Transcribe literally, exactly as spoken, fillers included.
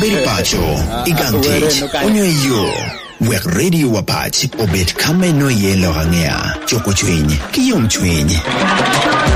Abel Pacho ikantit onyo yo wek radio wapach obet kame no yelo hangea choko chwenye kiyom chwenye